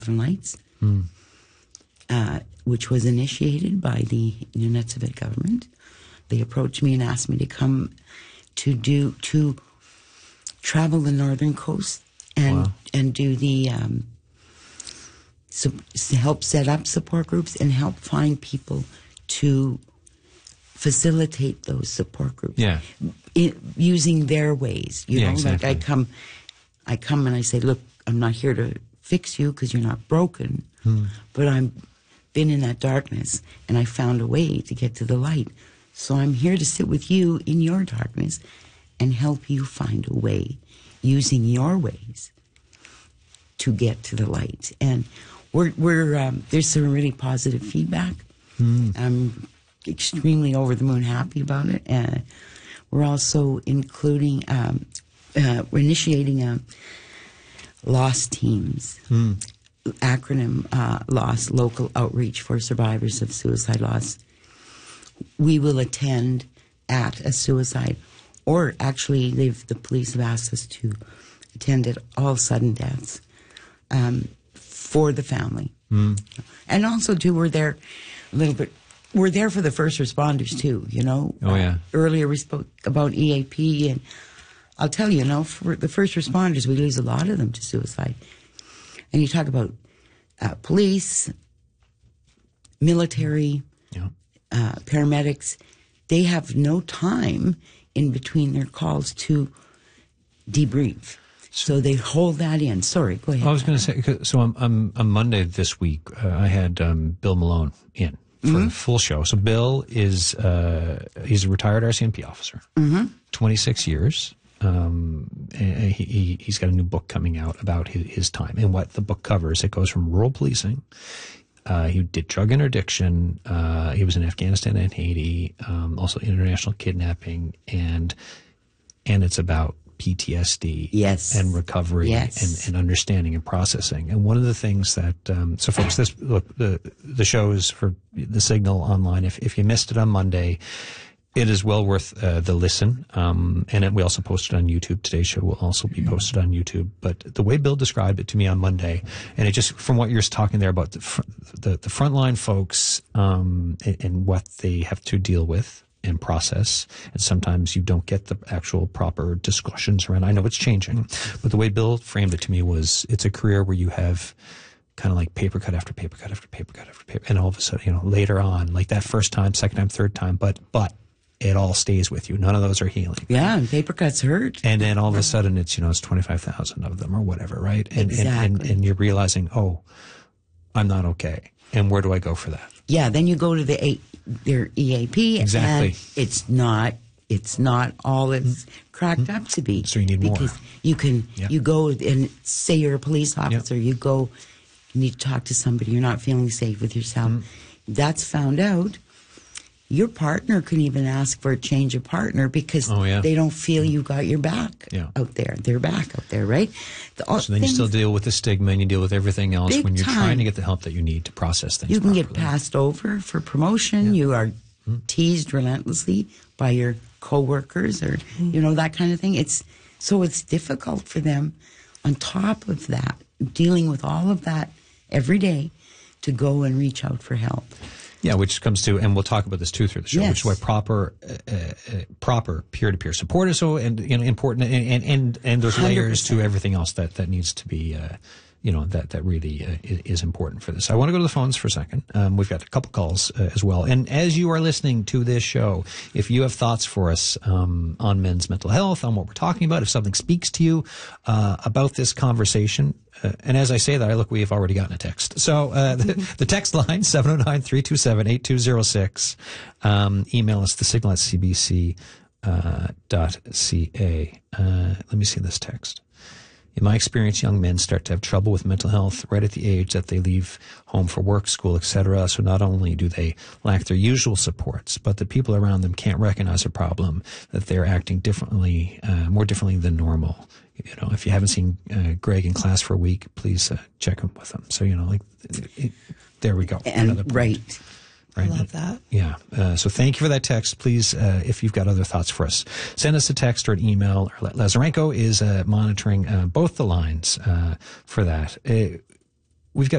Northern Lights, which was initiated by the Nunavut government. They approached me and asked me to come to travel the northern coast and do the help set up support groups and help find people to facilitate those support groups. Yeah. Using their ways. You know, exactly. like I come and I say, look, I'm not here to fix you because you're not broken, but I've been in that darkness and I found a way to get to the light. So I'm here to sit with you in your darkness and help you find a way using your ways to get to the light. And we're there's some really positive feedback. I'm extremely over the moon happy about it. And we're also including, we're initiating LOST teams, acronym LOST, Local Outreach for Survivors of Suicide Loss. We will attend at a suicide, or actually the police have asked us to attend at all sudden deaths for the family. And also, too, we're there a little bit. We're there for the first responders, too, you know. Oh, yeah. Earlier we spoke about EAP, and I'll tell you, you know, for the first responders, we lose a lot of them to suicide. And you talk about police, military, paramedics. They have no time in between their calls to debrief. So they hold that in. Sorry, go ahead. I was going to say, so on Monday this week, I had Bill Malone in for a full show. So Bill is he's a retired RCMP officer, 26 years. He's got a new book coming out about his time and what the book covers. It goes from rural policing. He did drug interdiction. He was in Afghanistan and Haiti, also international kidnapping, and it's about PTSD and recovery and understanding and processing. And one of the things that, so folks, the show is for the Signal online. If you missed it on Monday, it is well worth the listen. And we also posted on YouTube. Today's show will also be posted on YouTube. But the way Bill described it to me on Monday, and it just, from what you're talking there about the frontline folks, and what they have to deal with and process, and sometimes you don't get the actual proper discussions around. I know it's changing, but the way Bill framed it to me was, it's a career where you have kind of like paper cut after paper cut after paper cut after paper, and all of a sudden, you know, later on, like that first time, second time, third time, but it all stays with you. None of those are healing. Yeah, and paper cuts hurt. And then all of a sudden, it's, you know, it's 25,000 of them or whatever, right? And, exactly. And you're realizing, oh, I'm not okay. And where do I go for that? Yeah, then you go to their EAP. Exactly. And it's not all it's cracked up to be. So you need more. Because you go and say you're a police officer, you need to talk to somebody, you're not feeling safe with yourself. That's found out. Your partner can even ask for a change of partner because they don't feel you got your back out there. Their back out there, right? So then you still deal with the stigma and you deal with everything else when you're trying to get the help that you need to process things. You can properly. get passed over for promotion. You are teased relentlessly by your coworkers or, you know, that kind of thing. It's difficult for them on top of that, dealing with all of that every day, to go and reach out for help. Yeah, which comes to, and we'll talk about this too through the show, which is why proper peer-to-peer support is so important, and there's layers 100%. To everything else that needs to be, that really is important for this. I want to go to the phones for a second. We've got a couple calls as well. And as you are listening to this show, if you have thoughts for us on men's mental health, on what we're talking about, if something speaks to you about this conversation, and as I say that, we have already gotten a text. So the text line, 709-327-8206. Email us, thesignal@cbc.ca. Let me see this text. In my experience, young men start to have trouble with mental health right at the age that they leave home for work, school, etc. So not only do they lack their usual supports, but the people around them can't recognize a problem, that they're acting differently, more differently than normal. You know, if you haven't seen Greg in class for a week, please check in with them. So, you know, there we go. And right. I love that. Yeah. So thank you for that text. Please, if you've got other thoughts for us, send us a text or an email. Lazarenko is monitoring both the lines for that. we've got